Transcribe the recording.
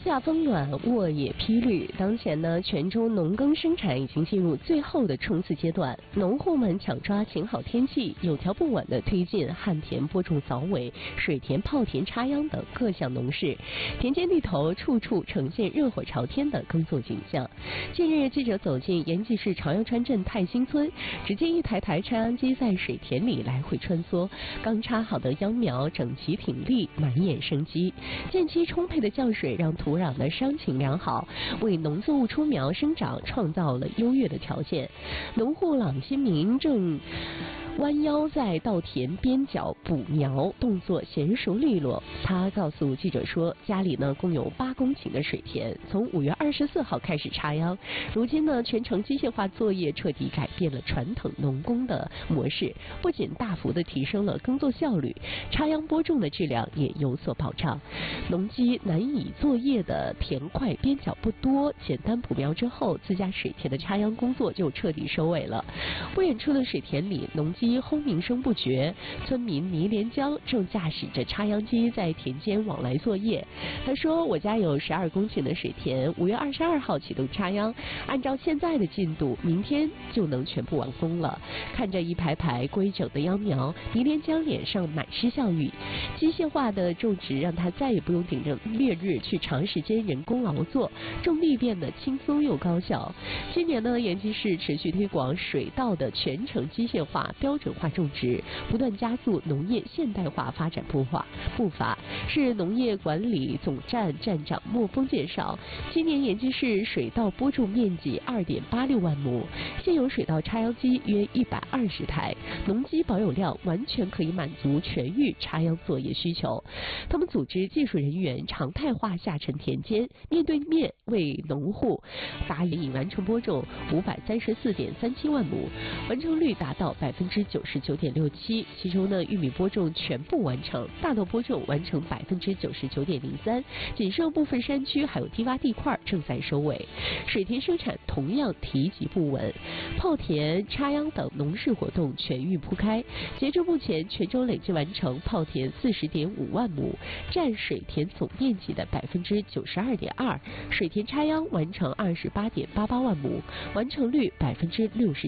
夏风暖，沃野披绿。当前呢，泉州农耕生产已经进入最后的冲刺阶段，农户们抢抓晴好天气，有条不紊地推进旱田播种早尾、水田泡田插秧等各项农事，田间地头处处呈现热火朝天的耕作景象。近日，记者走进延吉市朝阳川镇泰兴村，只见一台台插秧机在水田里来回穿梭，刚插好的秧苗整齐挺立，满眼生机。间期充沛的降水让土壤的伤情良好，为农作物出苗生长创造了优越的条件。农户郎新民正弯腰在稻田边角补苗，动作娴熟利落。他告诉记者说，家里呢共有8公顷的水田，从5月24号开始插秧，如今呢全程机械化作业彻底改变了传统农工的模式，不仅大幅的提升了耕作效率，插秧播种的质量也有所保障。农机难以作业的田块边角不多，简单补苗之后，自家水田的插秧工作就彻底收尾了。不远处的水田里，农机轰鸣声不绝，村民倪连江正驾驶着插秧机在田间往来作业。他说：“我家有12公顷的水田，5月22号启动插秧，按照现在的进度，明天就能全部完工了。”看着一排排规整的秧苗，倪连江脸上满是笑意。机械化的种植让他再也不用顶着烈日去长时间人工劳作，种地变得轻松又高效。今年呢，延吉市持续推广水稻的全程机械化、标准化种植，不断加速农业现代化发展步伐。市农业管理总站站长莫峰介绍，今年延吉市水稻播种面积2.86万亩，现有水稻插秧机约120台，农机保有量完全可以满足全域插秧作业需求。他们组织技术人员常态化下沉田间，面对面为农户打理，完成播种534.37万亩，完成率达到99.67%。其中呢，玉米播种全部完成，大豆播种完成99.03%，仅剩部分山区还有低洼地块正在收尾。水田生产同样提及不稳，泡田、插秧等农事活动全域铺开。截至目前，泉州累计完成泡田40.5万亩，占水田总面积的92.2%，水田插秧完成28.88万亩，完成率60%。